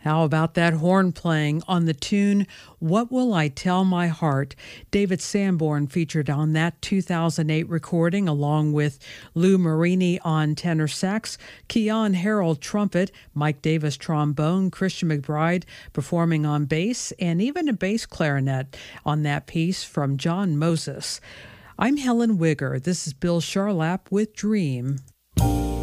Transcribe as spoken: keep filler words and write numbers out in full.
How about that horn playing on the tune What Will I Tell My Heart? David Sanborn featured on that two thousand eight recording, along with Lou Marini on tenor sax, Keon Harold trumpet, Mike Davis trombone, Christian McBride performing on bass, and even a bass clarinet on that piece from John Moses. I'm Helen Wigger. This is Bill Charlap with Dream.